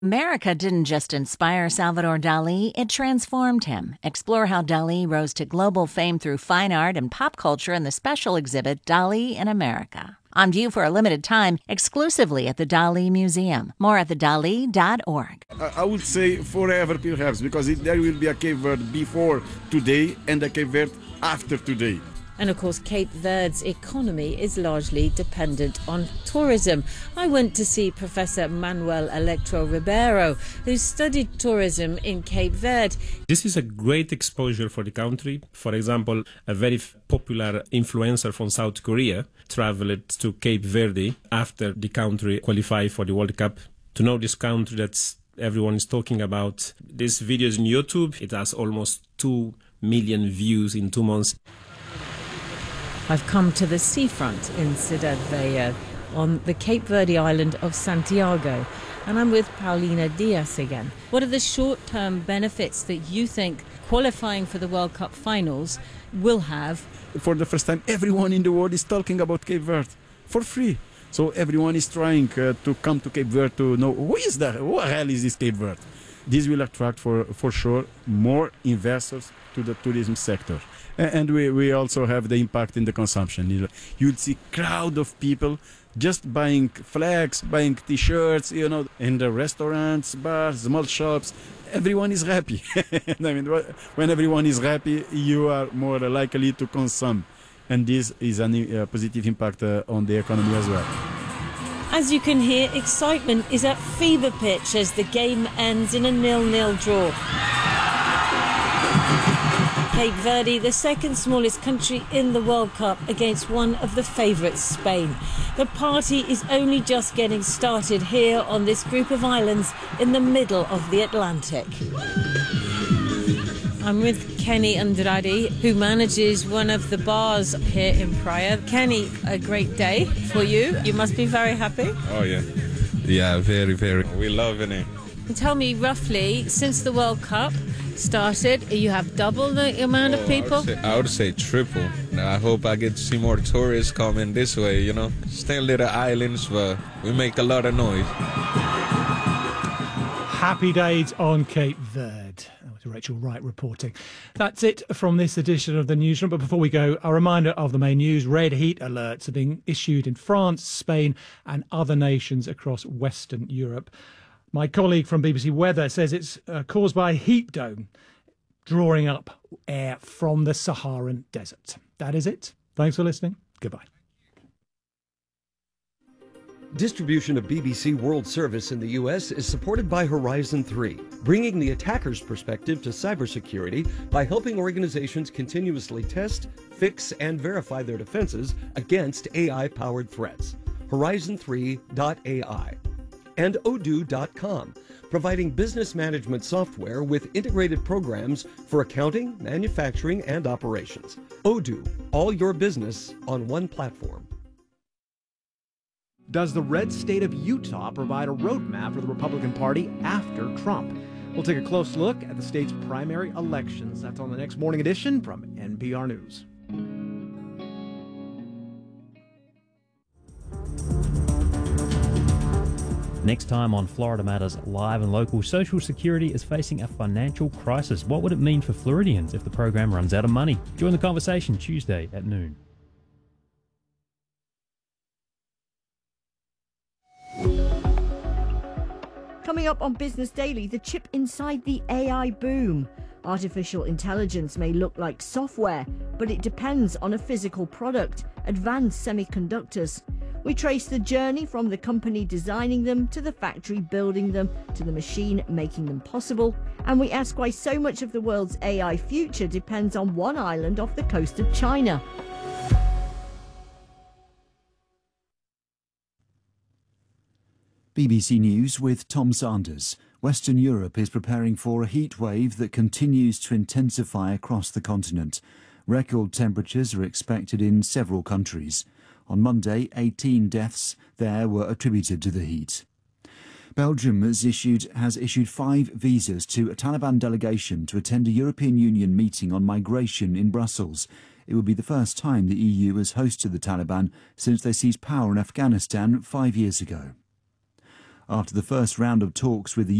America didn't just inspire Salvador Dali, it transformed him. Explore how Dali rose to global fame through fine art and pop culture in the special exhibit Dali in America. On view for a limited time, exclusively at the Dali Museum. More at thedali.org. I would say forever perhaps, because there will be a Cape Verde before today and a Cape Verde after today. And of course, Cape Verde's economy is largely dependent on tourism. I went to see Professor Manuel Electro Ribeiro, who studied tourism in Cape Verde. This is a great exposure for the country. For example, a very popular influencer from South Korea traveled to Cape Verde after the country qualified for the World Cup. To know this country that everyone is talking about, this video is on YouTube. It has almost 2 million views in 2 months. I've come to the seafront in Ciudad Vella on the Cape Verde island of Santiago, and I'm with Paulina Diaz again. What are the short-term benefits that you think qualifying for the World Cup finals will have? For the first time, everyone in the world is talking about Cape Verde for free. So everyone is trying to come to Cape Verde to know who is that, who the hell is this Cape Verde? This will attract for sure more investors to the tourism sector. And we also have the impact in the consumption. You'd see crowd of people just buying flags, buying T-shirts, in the restaurants, bars, small shops. Everyone is happy. I mean, when everyone is happy, you are more likely to consume. And this is a positive impact on the economy as well. As you can hear, excitement is at fever pitch as the game ends in a 0-0 draw. Cape Verde, the second smallest country in the World Cup, against one of the favourites, Spain. The party is only just getting started here on this group of islands in the middle of the Atlantic. I'm with Kenny Andrade, who manages one of the bars here in Praia. Kenny, a great day for you. You must be very happy. Oh, yeah. Yeah, very, very. We love it. Tell me roughly, since the World Cup started, you have double the amount of people? I would say triple. Now, I hope I get to see more tourists coming this way, Still little islands, but we make a lot of noise. Happy days on Cape Verde. That was Rachel Wright reporting. That's it from this edition of the Newsroom. But before we go, a reminder of the main news. Red heat alerts are being issued in France, Spain and other nations across Western Europe. My colleague from BBC Weather says it's caused by a heat dome drawing up air from the Saharan desert. That is it. Thanks for listening. Goodbye. Distribution of BBC World Service in the U.S. is supported by Horizon 3, bringing the attacker's perspective to cybersecurity by helping organizations continuously test, fix, and verify their defenses against AI-powered threats. Horizon3.ai. And Odoo.com, providing business management software with integrated programs for accounting, manufacturing, and operations. Odoo, all your business on one platform. Does the red state of Utah provide a roadmap for the Republican Party after Trump? We'll take a close look at the state's primary elections. That's on the next morning edition from NPR News. Next time on Florida Matters Live and Local, Social Security is facing a financial crisis. What would it mean for Floridians if the program runs out of money? Join the conversation Tuesday at noon. Coming up on Business Daily, the chip inside the AI boom. Artificial intelligence may look like software, but it depends on a physical product, advanced semiconductors. We trace the journey from the company designing them to the factory building them to the machine making them possible. And we ask why so much of the world's AI future depends on one island off the coast of China. BBC News with Tom Sanders. Western Europe is preparing for a heat wave that continues to intensify across the continent. Record temperatures are expected in several countries. On Monday, 18 deaths there were attributed to the heat. Belgium has issued 5 visas to a Taliban delegation to attend a European Union meeting on migration in Brussels. It will be the first time the EU has hosted the Taliban since they seized power in Afghanistan 5 years ago. after the first round of talks with the